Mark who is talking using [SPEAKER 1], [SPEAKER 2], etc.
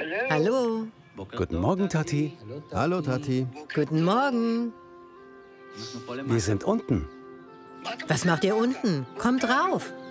[SPEAKER 1] Hallo.
[SPEAKER 2] Guten Morgen, Tati.
[SPEAKER 3] Hallo, Tati.
[SPEAKER 1] Guten Morgen.
[SPEAKER 2] Wir sind unten.
[SPEAKER 1] Was macht ihr unten? Kommt rauf.